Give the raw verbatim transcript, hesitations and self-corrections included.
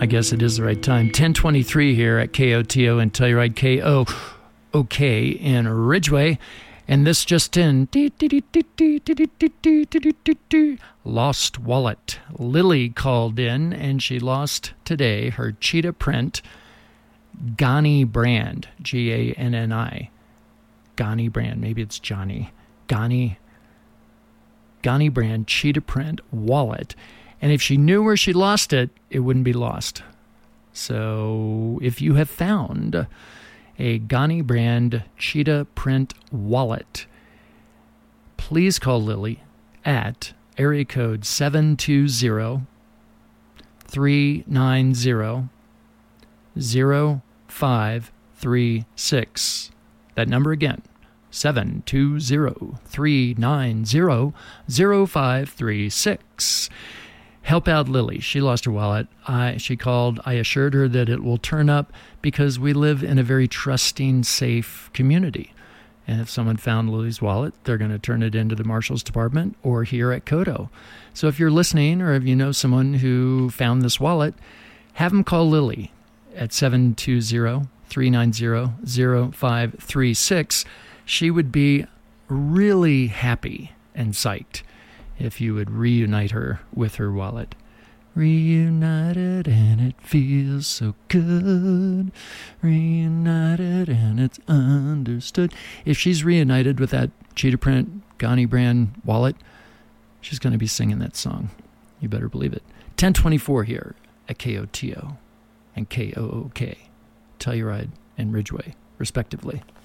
I guess it is the right time. ten twenty-three here at K O T O and Telluride K O O K in Ridgeway. And this just in. Lost wallet. Lily called in, and she lost today her cheetah print Gani brand. G A N N I. Gani brand. Maybe it's Johnny. Gani. Gani brand cheetah print wallet. And if she knew where she lost it, it wouldn't be lost. So if you have found a Gani brand cheetah print wallet, please call Lily at area code seven two zero, three nine zero, zero five three six. That number again, seven two zero, three nine zero, zero five three six. Help out Lily. She lost her wallet. I, she called. I assured her that it will turn up because we live in a very trusting, safe community. And if someone found Lily's wallet, they're going to turn it into the Marshal's Department or here at Kodo. So if you're listening or if you know someone who found this wallet, have them call Lily at seven two zero, three nine zero, zero five three six. She would be really happy and psyched if you would reunite her with her wallet. Reunited and it feels so good. Reunited and it's understood. If she's reunited with that cheetah print Gani brand wallet, she's going to be singing that song. You better believe it. ten twenty-four here at K O T O and K O O K, Telluride and Ridgeway, respectively.